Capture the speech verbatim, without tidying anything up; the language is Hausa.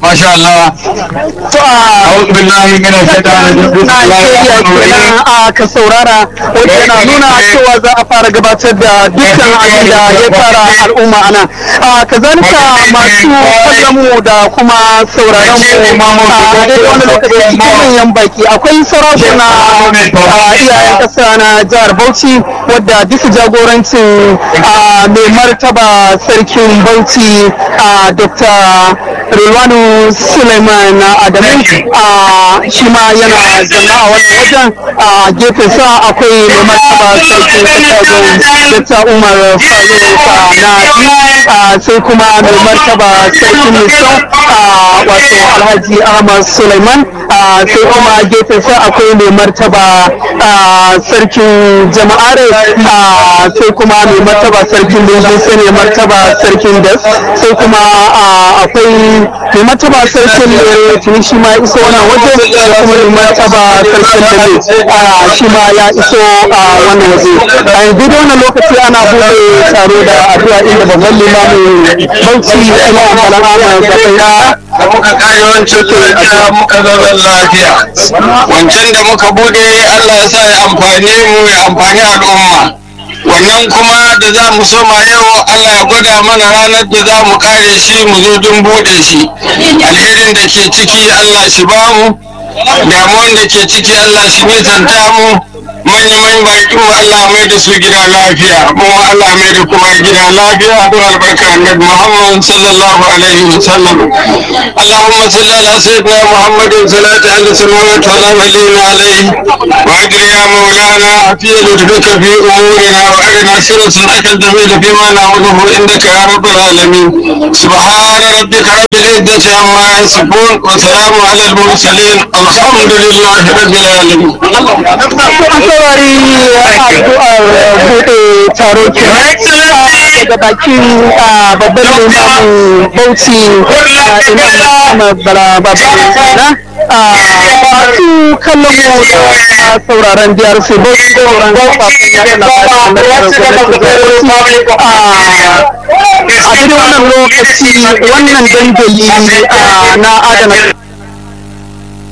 masha Allah. To A'udhu billahi minash shaitani rajim. Najeriya kenan a ka saurara wanda yana nuna cewa za a fara gabatar da dukkan abin da ya tara al'umma ana. Kazalika masu kallon mu da kuma sauraron mu a daidai wani lokaci cikin manyan baki akwai sarakuna a iyayen ƙasa na jihar Bauchi wadda bisa jagorancin mai martaba sarkin Bauchi a Dr. Rilwanu Suleiman Adamu shi ma yana zanna a wannan wajen a gefen sa akwai mai martaba sarkin Katagun Dr. Umar Faruk na sai kuma mai martaba sarkin Misau wato Alhaji Ahmad Suleiman sai kuma gefen sa akwai mai martaba sarkin jama'are sai kuma mai martaba sarkin Lagos sai mai martaba sarkin Das sai kuma akwai mai martaba sarkin Lere tuni shi ma iso wannan waje da kuma mai martaba sarkin Lere shi ma ya iso a wannan waje a yanzu da wannan lokaci ana buɗe taro da addu'a inda babban limamin Bauchi Imam Bala Ahmad Zakariya da muka kare wancan lafiya muka zama lafiya wancan da muka bude Allah ya sa ya amfani mu ya amfani al'umma wannan kuma da za mu soma yau Allah ya gwada mana ranar da za mu kare shi mu zo don bude shi alherin da ke ciki Allah shi ba mu damuwan da ke ciki Allah shi nisanta mu manyan bakin mu Allah mai da su gida lafiya mu Allah mai da kuma gida lafiya don albarka annabi Muhammad sallallahu alaihi wa sallam Allahumma salli ala sayyidina Muhammadin salatu alaihi sallallahu alaihi wa ajri ya maulana fi lutfika fi umurina wa arina sirra sadaka jamil fi ma na'udhu indaka ya rabbal alamin subhana rabbika rabbil izzati amma yasifun wa salamun ala al mursalin alhamdulillahi rabbil alamin saurari addu'ar buɗe taro ke daga bakin babban limamin Bauchi Imam Ahmad Bala Babangida masu kallon mu da sauraron D R C Bauchi sauran kafafen yaɗa labarai da gwamnati a cikin wannan lokaci wannan dandali na adana